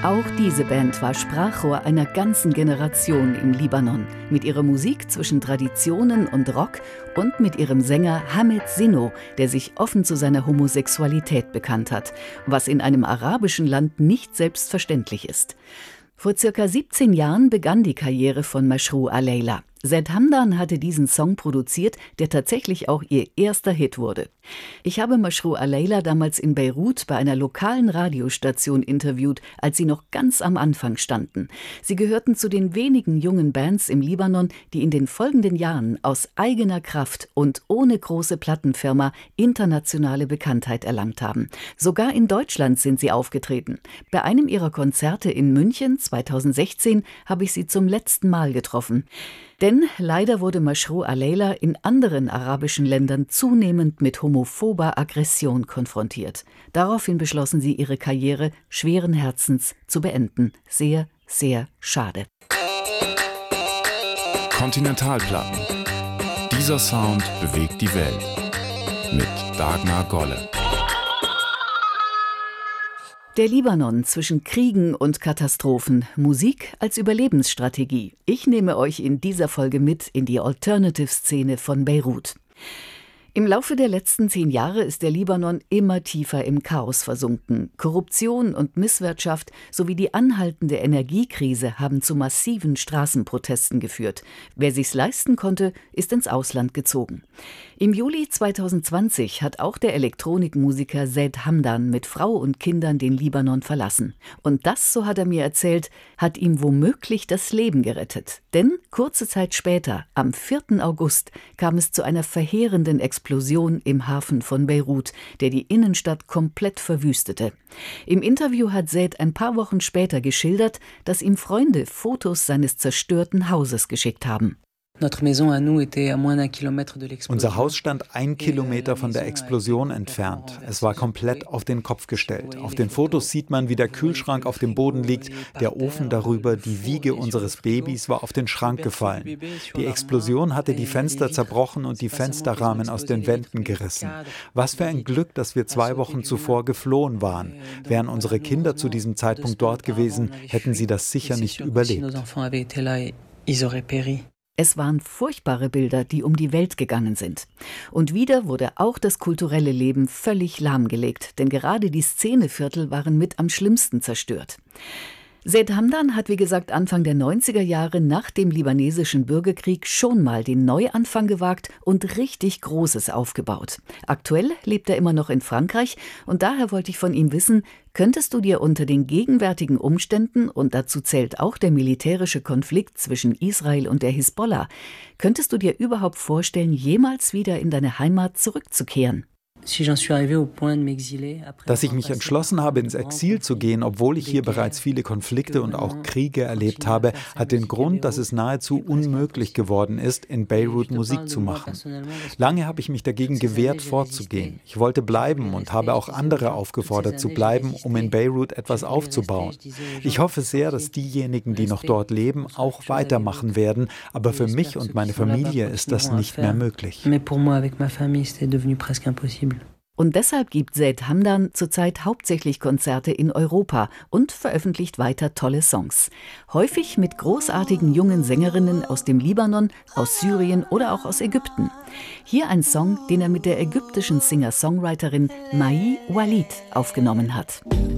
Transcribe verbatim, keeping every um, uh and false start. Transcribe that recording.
Auch diese Band war Sprachrohr einer ganzen Generation im Libanon, mit ihrer Musik zwischen Traditionen und Rock und mit ihrem Sänger Hamed Sinno, der sich offen zu seiner Homosexualität bekannt hat, was in einem arabischen Land nicht selbstverständlich ist. Vor circa siebzehn Jahren begann die Karriere von Mashrou' Alayla. Zaid Hamdan hatte diesen Song produziert, der tatsächlich auch ihr erster Hit wurde. Ich habe Mashrou' Alayla damals in Beirut bei einer lokalen Radiostation interviewt, als sie noch ganz am Anfang standen. Sie gehörten zu den wenigen jungen Bands im Libanon, die in den folgenden Jahren aus eigener Kraft und ohne große Plattenfirma internationale Bekanntheit erlangt haben. Sogar in Deutschland sind sie aufgetreten. Bei einem ihrer Konzerte in München zweitausendsechzehn habe ich sie zum letzten Mal getroffen. Denn leider wurde Mashrou' Alayla in anderen arabischen Ländern zunehmend mit homophober Aggression konfrontiert. Daraufhin beschlossen sie, ihre Karriere schweren Herzens zu beenden. Sehr, sehr schade. Kontinentalplatten. Dieser Sound bewegt die Welt. Mit Dagmar Golle. Der Libanon zwischen Kriegen und Katastrophen. Musik als Überlebensstrategie. Ich nehme euch in dieser Folge mit in die Alternative-Szene von Beirut. Im Laufe der letzten zehn Jahre ist der Libanon immer tiefer im Chaos versunken. Korruption und Misswirtschaft sowie die anhaltende Energiekrise haben zu massiven Straßenprotesten geführt. Wer sich's leisten konnte, ist ins Ausland gezogen. Im Juli zweitausendzwanzig hat auch der Elektronikmusiker Zaid Hamdan mit Frau und Kindern den Libanon verlassen. Und das, so hat er mir erzählt, hat ihm womöglich das Leben gerettet. Denn kurze Zeit später, am vierten August, kam es zu einer verheerenden Explosion im Hafen von Beirut, der die Innenstadt komplett verwüstete. Im Interview hat Zaid ein paar Wochen später geschildert, dass ihm Freunde Fotos seines zerstörten Hauses geschickt haben. Unser Haus stand ein Kilometer von der Explosion entfernt. Es war komplett auf den Kopf gestellt. Auf den Fotos sieht man, wie der Kühlschrank auf dem Boden liegt, der Ofen darüber, die Wiege unseres Babys war auf den Schrank gefallen. Die Explosion hatte die Fenster zerbrochen und die Fensterrahmen aus den Wänden gerissen. Was für ein Glück, dass wir zwei Wochen zuvor geflohen waren. Wären unsere Kinder zu diesem Zeitpunkt dort gewesen, hätten sie das sicher nicht überlebt. Es waren furchtbare Bilder, die um die Welt gegangen sind. Und wieder wurde auch das kulturelle Leben völlig lahmgelegt, denn gerade die Szeneviertel waren mit am schlimmsten zerstört. Zaid Hamdan hat, wie gesagt, Anfang der neunziger Jahre nach dem libanesischen Bürgerkrieg schon mal den Neuanfang gewagt und richtig Großes aufgebaut. Aktuell lebt er immer noch in Frankreich und daher wollte ich von ihm wissen, könntest du dir unter den gegenwärtigen Umständen, und dazu zählt auch der militärische Konflikt zwischen Israel und der Hisbollah, könntest du dir überhaupt vorstellen, jemals wieder in deine Heimat zurückzukehren? Dass ich mich entschlossen habe, ins Exil zu gehen, obwohl ich hier bereits viele Konflikte und auch Kriege erlebt habe, hat den Grund, dass es nahezu unmöglich geworden ist, in Beirut Musik zu machen. Lange habe ich mich dagegen gewehrt, fortzugehen. Ich wollte bleiben und habe auch andere aufgefordert zu bleiben, um in Beirut etwas aufzubauen. Ich hoffe sehr, dass diejenigen, die noch dort leben, auch weitermachen werden, aber für mich und meine Familie ist das nicht mehr möglich. Und deshalb gibt Zaid Hamdan zurzeit hauptsächlich Konzerte in Europa und veröffentlicht weiter tolle Songs. Häufig mit großartigen jungen Sängerinnen aus dem Libanon, aus Syrien oder auch aus Ägypten. Hier ein Song, den er mit der ägyptischen Singer-Songwriterin Mai Walid aufgenommen hat.